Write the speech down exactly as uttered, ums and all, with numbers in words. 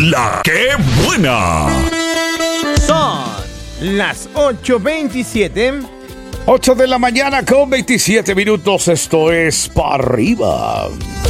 La que buena. Son las ocho veintisiete. ocho de la mañana con veintisiete minutos. Esto es Pa' Arriba.